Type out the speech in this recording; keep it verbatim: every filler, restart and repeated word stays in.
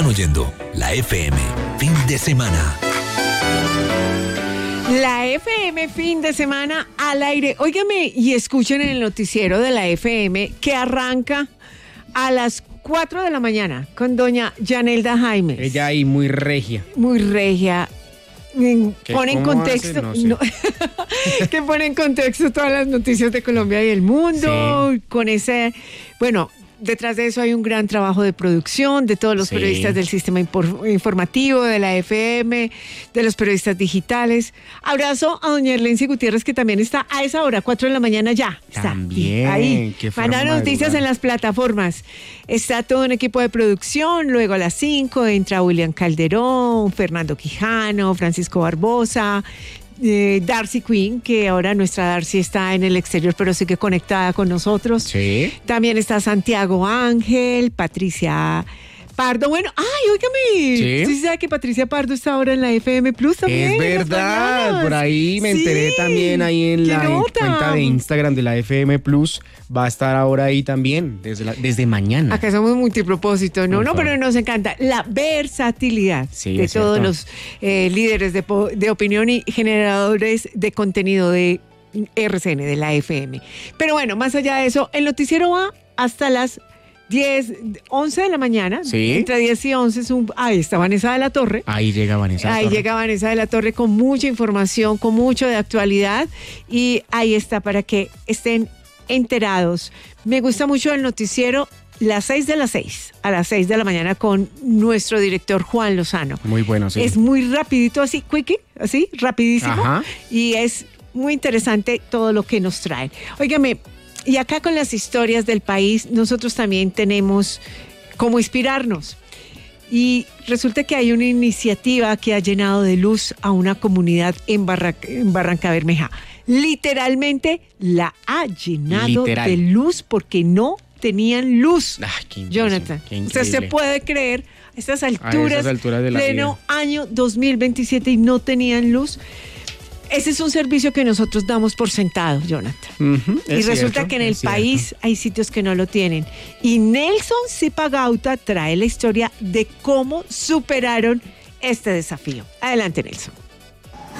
Están oyendo la F M Fin de Semana. La F M Fin de Semana al aire. Óigame y escuchen en el noticiero de la F M que arranca a las cuatro de la mañana con doña Yanelda Jaimes. Ella ahí muy regia. Muy regia. Pone en contexto, hace? No sé. no, que pone en contexto todas las noticias de Colombia y el mundo, sí. Con ese, bueno, detrás de eso hay un gran trabajo de producción de todos los sí. periodistas del sistema impor, informativo, de la F M, de los periodistas digitales. Abrazo a doña Erlency Gutiérrez, que también está a esa hora, cuatro de la mañana ya. Está también, ahí. Manda noticias en las plataformas. Está todo un equipo de producción. Luego a las cinco entra William Calderón, Fernando Quijano, Francisco Barbosa, Eh, Darcy Quinn, que ahora nuestra Darcy está en el exterior, pero sigue conectada con nosotros. Sí. También está Santiago Ángel, Patricia Pardo. Bueno, ay, óigame. Sí. ¿Sí sabe que Patricia Pardo está ahora en la F M Plus también? Es verdad, por ahí me enteré sí. también ahí en la en cuenta de Instagram de la F M Plus. Va a estar ahora ahí también, desde, la, desde mañana. Acá somos multipropósito, no, no, pero nos encanta la versatilidad sí, de todos cierto. los eh, líderes de, de opinión y generadores de contenido de R C N, de la F M. Pero bueno, más allá de eso, el noticiero va hasta las diez, once de la mañana. Sí. Entre diez y once es un... Ahí está Vanessa de la Torre. Ahí llega Vanessa de la Ahí Torre. llega Vanessa de la Torre con mucha información, con mucho de actualidad. Y ahí está para que estén enterados. Me gusta mucho el noticiero las seis de las seis, a las seis de la mañana con nuestro director Juan Lozano. Muy bueno, sí. Es muy rapidito, así, quickie, así, rapidísimo. Ajá. Y es muy interesante todo lo que nos traen. Óigame, y acá con las historias del país, nosotros también tenemos cómo inspirarnos. Y resulta que hay una iniciativa que ha llenado de luz a una comunidad en, Barra, en Barranca Bermeja. Literalmente la ha llenado Literal. de luz porque no tenían luz. Ay, qué Jonathan, qué usted se puede creer a estas alturas, a esas alturas de la pleno vida. año dos mil veintisiete y no tenían luz. Ese es un servicio que nosotros damos por sentado, Jonathan. Uh-huh, y resulta cierto, que en el cierto. país hay sitios que no lo tienen. Y Nelson Zipagauta trae la historia de cómo superaron este desafío. Adelante, Nelson.